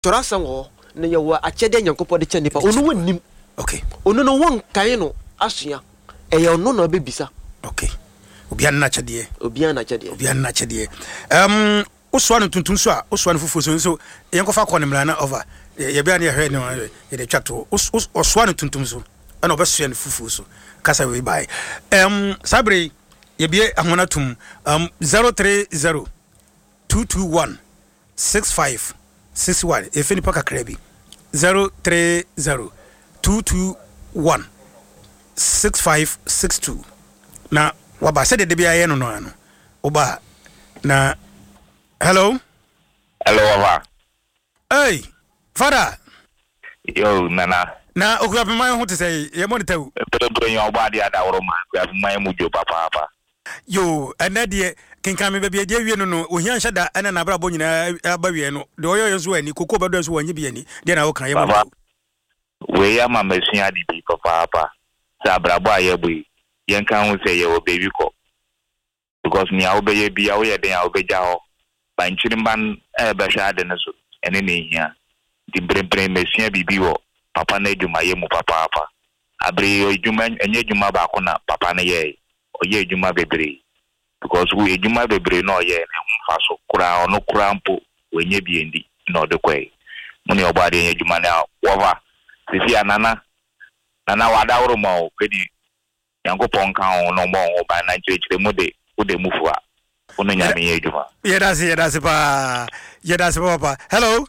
Torasango na yewa achede nyankopɔ de kyɛ nipa onu wonim okay onu no won kan no asua ɛyɛ onu no bebisa okay obian na kyɛdeɛ oswa no tuntum so a oswa no fufuo so yɛnkɔfa kɔ ne mrana over yɛbia ne yɛhwɛ ne yɛde twato oswa no tuntum so ana obɛsua no fufuo so kasa we bai sabre yɛbie ahona tum 030 221 6561 efeni paka krebi 030 221 6562 na waba sɛ de bia yɛ no ano oba na hello Waba hey father yo nana na okuya pema ho te sɛ yɛ monitor pedo yo oba dia da woro ma okuya pema mu jo papa yo ɛnɛ kinkan me bia de wie no ohia nhyɛ da ɛna na brabo nyina aba wie no de oyo yeso ani kokko bɛdo yeso wanyi bi ani de na wo kan yɛ monitor we ya ma mesua di bi papa sa brabo ayebui yen kan ho sɛ yɛ wo baby ko because ni a wo be ye bi a wo yɛ den a wo be ja ho ban chirimban be hwa de no so ene ne hia di brembrem mesua bibi wo papa na edwuma ye mu papa abre edwuma enye edwuma ba ko na papa na ye oye edwuma bebre because we edwuma bebre no ye ne mfa so kura ono kura mpo wenye bi endi no de kwai muni oba de edwuma na wova sisi anana wada woro ma o kedi yankopon kan o no mo o ba na chechire mu de o de mufua ono nya me edwuma yedase pa papa hello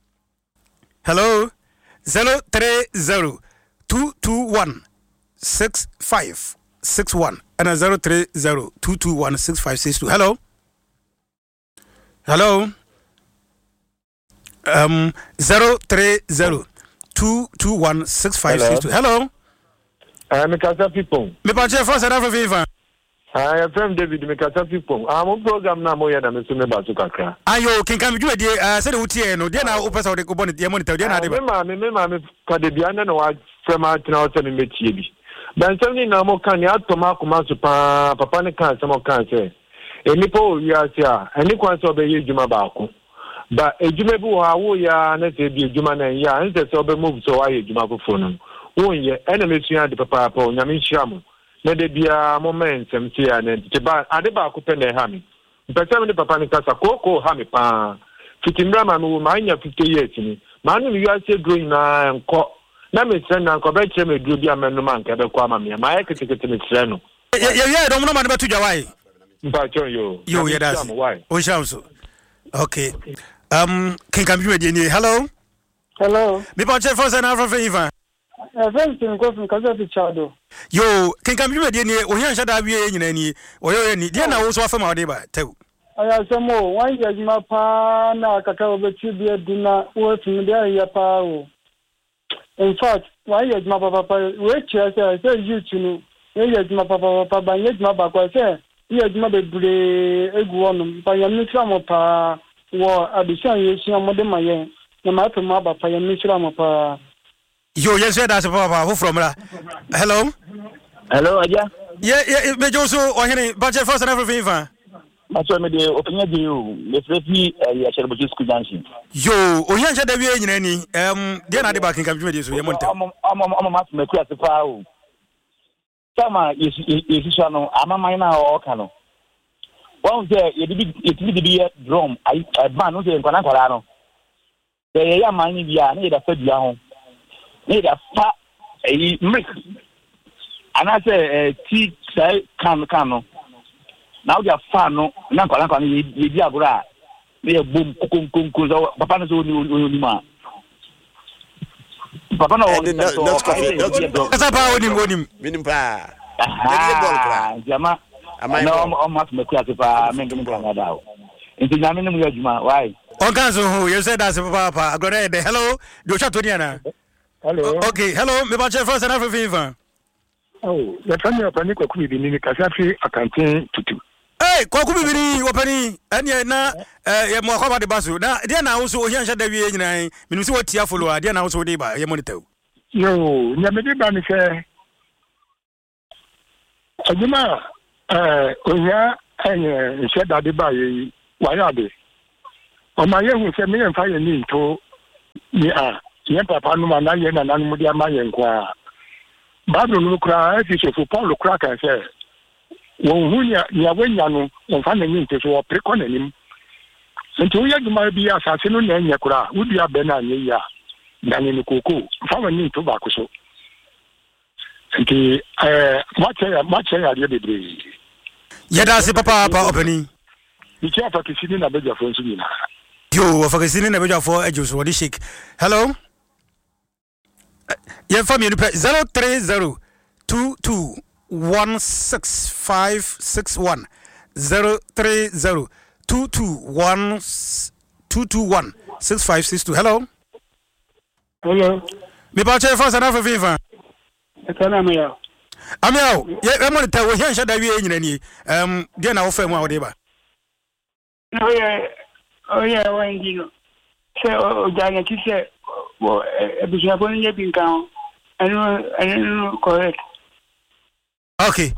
030 221 6561 and 030 221 6562 hello 030 221 6562 hello Mikasa people. Me pa che for South Africa. I am David Mikasa people. I'm program na moya na me so me ba so kakra. Ayo kinka me dwuade se de wutie no de na wo pesa wo de ko bone de monitor de na de ba. Me ma ka de bia na wa frema tina o se me metie bi. Dan sem ni na mo kan ya to ma kuma so pa papa ne kan se mo kan se. Enipo o wi ase a eni kwan so be ye djuma ba ko. Ba ejuma bi wo ha wo ya na se bi ejuma na ya nse se obe move so wa ye djuma fofo no. Wonye ena mesua de papa nyame nhyiamu na de bia moment semti ya na te ba ade ba ko pene ha mi mpesa me papa ni kasa koko ha mi pa fitimra ma no ma nya 50 years ni ma no wi ase growing na nko na me sɛ na nko be kire me duro bia me no man ka be kwa ma me ma ye ketekete me sɛ no ye do mo no ma de betu dwa wai mpa chon yo ye das o shamso okay kinka bi we ni hello me pa che for South Africa Everything goes from Kazafi Chado. Yo, can come you any or shut up in any or any dinner also from our neighbor too. I have some more. Why is my pana cacao be a dinner working there? In fact, why is my papa? Which I say you to know. Yes, my papa, by yet my papa say, yes, my baby, egg one, by a mutual pa, war at the same year, Modern Mayen, no matter my papa, a mutual pa. Yo, yes, that's a papa. Who from? Hello, Aja. Yeah, me also or any budget first and everything. That's why me dey open you. Me free ya share business school junction. Yo, o yan share da wie nyina ni. Dey na dey back in come me dey so ye monte. Am mat me kura se fa o. Sama yesi so no amama na o ka no. Won say ye di drum ai ban no say nkwana kwara no. Dey ya man ni bia na ye da fa bia ho. Need a fat a milk. And I say tea say can. Now they are fan no Nanka ye diagra. They are boom kum papa no ma. Papa no that's about him minim pa. Jama no mat me kwa pa men dum kwa dawo. Nti nyame no mu adwuma why? Onkanso ho you said that's papa agora dey hello do chat to na. Hello. Okay, hello. Me ba che first and everything. Oh, the family of Panico could be in Kasafi accounting tutu. Hey, Koku Bibini, Wapani, and yet na mo kwa de basu. Na dia na also here shada wie nyina. Me see what tia follow, dia na also dey ba ye monitor. Yo, nyamede ba mi se. Ajuma onya shada de ba ye wa ya de. O ma ye hu se me en fa ye ni to Yeah, yeah, Papa, no man, and Namudia Mayan qua. Bible no cry, if you Paul crack and say, when you when you know, finding into so precon him. And to you might be assassin and Yakura, would be a benania, than in the cuckoo, following in tobacco. So, and much I did. Yeah, that's the papa opening. Be careful to see in a better friends. You are focusing in a bit for edges. What is shake? Hello? Yeah, from you 03022165661 03022165662. Hello? Hello. Me ba che first and half Viva. Ekanamia. Amia, yeah, I'm going to tell you here should I be any then I'll find out whatever. Oh yeah, when you say Jana to say well Bishabon been down. I don't correct. Okay.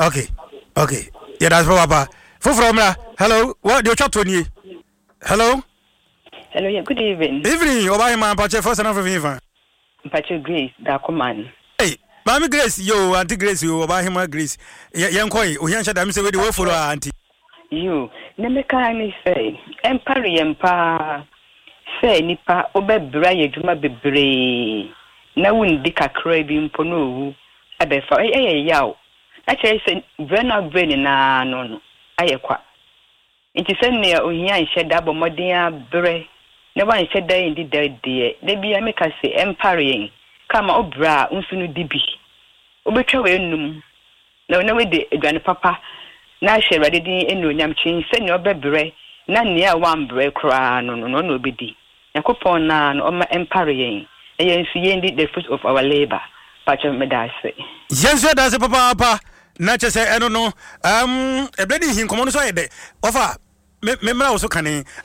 Yeah, that's Papa. From hello, what do you chat to me? Hello? Hello, yeah, good evening. Evening, Obama man, Pache first and half Viva. Pache Grace, Dacoman. Hey, Mammy Grace, yo, Auntie Grace, you about him, Grace. Young Koi, we answered them say, where do you follow Auntie? You, Nemeka, say, Empire, Empa, say, Nipa, Obe Bray, Juma Bebre. Na wun dika krebi mpono abefa yaw ache se brena breni na no ayekwa nti se ne ohia nheda bomodin abre ne ba nheda indi de bia meka se empire kama obra nsunu dibi obetwa we num na we de adwane papa na hye rade din enonyam chin se ne obebre na ne a wan bre kra no obedi yakopon na no oma empire yes, the fruit of our labor. Patch of Medase. Yes, that's a papa. Not just say, I don't know. A bloody him come on so I offer. Member also can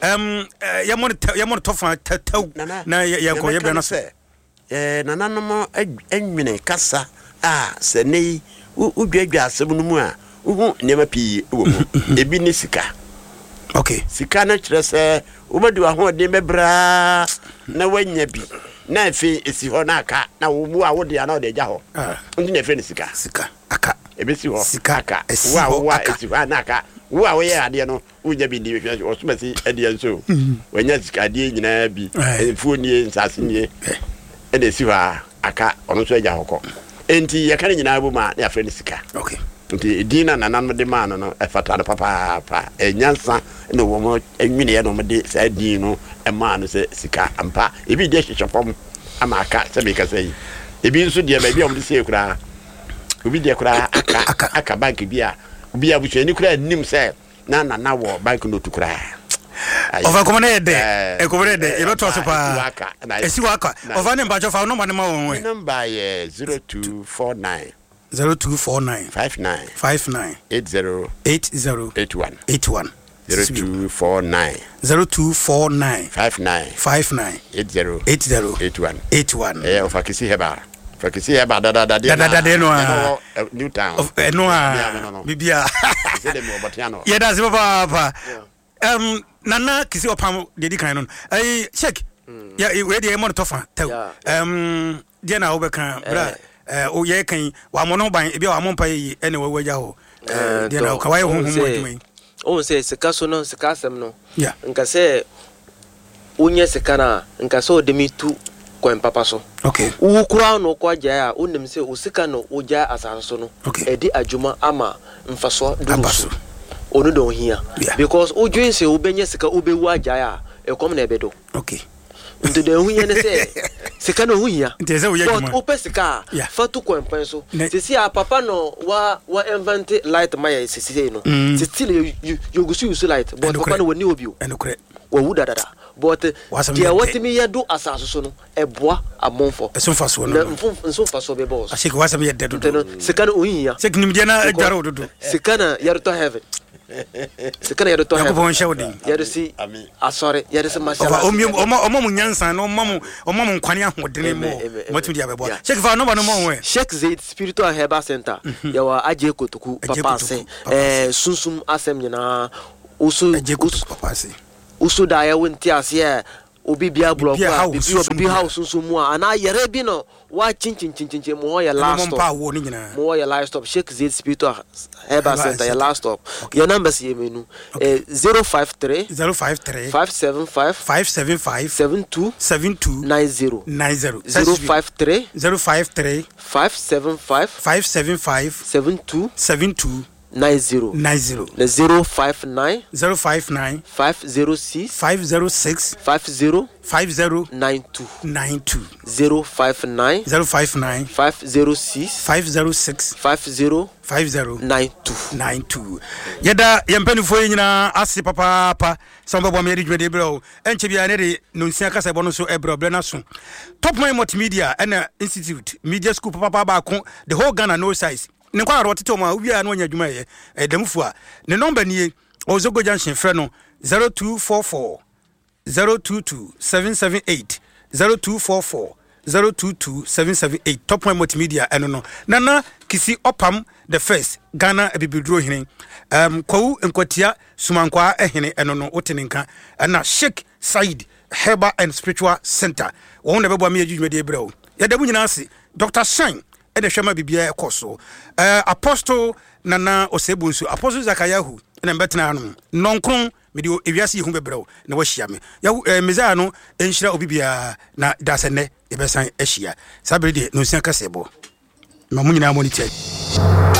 Yamon Tofa tell na Yanko Yabana say. Nana no more emine Cassa. Sene, Ubia Sebunua, never pee, Ebinisika. Okay. Sikana Tresse, Ubadu a home de Mebra, na when ye be. Na fe esi ho na aka na wo mu a wo de ana de ja ho ndi na fe ni sika aka ebesi ho sika aka wo esi ho na aka wo a wo ye ade no wo nya bi ndi we so masi ade nso wo nya sika de nyina bi enfuo ni nsase ni e de si ho aka ono so ja hokọ enti ye kan nyina bu ma na fe ni sika okay nti dina na nan de ma no e fata papa enyansa no wo mo enwine ye no mo de sa din no e ma no se sika ampa e bi de hwehwefom amaka se be ka sei e bi nso de ba bi o mo de se kura obi de kura aka bank bi a obi a bu ni kura nim se na wo bank no to kura over command e command e lo to so pa e si waka over ne mba jofa no ma ne ma won number 0249 0249 59 80 81 0249 59 80 81 ofakisi heba dada no new town no bibia yeah that's papa nana kisi opam dedi kan no check yeah we dey mo to fa tell dia na obeka bra o ye kan wa mo no ban e bia wa mo pa yi ene we waja ho dia na ka wa ho adwuma o se sika so no sika asem no yeah nka se unye sika na nka se o de mi tu kwen papa so okay wo kura no kwa ja a onim se o sika no o ja asase so no e di adwuma ama mfaso duruso onu don hia because o dwen se o benye sika o bewu aja a e kom na ebedo okay nto de hu ye ne se sika no hu hia ntese wo yadwuma but o pesika fatu kwen so sisi a papa no wa invent light maya sisi no still you go see you light but papa no woni obi o enokre wo wuda dada but dia watimi yedo asaso so no eboa amonfo esonfa so no nsonfa so be boss asike wasam yedde dodo sika no ohia sik nim dia na adwaro dodo sika na yaruto heaven sika yaruto heaven yakobon shawdi yarusi asore yarusi mashallah omo nyansa no omo nkwane ahodene mo tumi dia bebo check fa no ba no mo we Sheikh Zaid Spiritual Herbal Center yawa aje kotoku papa se sunsum asem nyina usu papa se usu da ya wonti ase obi bia block obi house so mu ana yere bi no wa chinchin mo ya last stop mo ya last stop Sheikh Zayed Spiritual Herbal Center ya last stop your number is menu 053 575 72 90 053 575 72 90 the 059 506 50 92 059 506 50 92 yada yempanifo nyina ase papa samba me redwede ebro enche bia ne de nonsia kasa ebo no so ebro bre na so Top Mind Multimedia and Institute Media School papa ba ko the whole Ghana no size ne kwa rotete ma wi a no nya adwuma ye edamfu a ne number nie Ozogo Junction frɛ no 0244 022 778 0244 022 778 Top Mind Multimedia no nana kisi opam the first Ghana ebibidro hene kwawu nkwatia sumankwa ehene no wotenenka na Sheikh Zayed Herbal and Spiritual Center won na bebo am yedwuma de brɛ o yadabu nyina ase Dr. Shine ede hwema bibia ekoso Apostle Nana Osebunsu Apostle Zakayahu na mbetena no nonkron medio ewiase yehu bebrɛw na wahia me ya mezaa no enhyira obibia na dasene ebesan ahia sabere de no nsia kasebo ma munyina monitor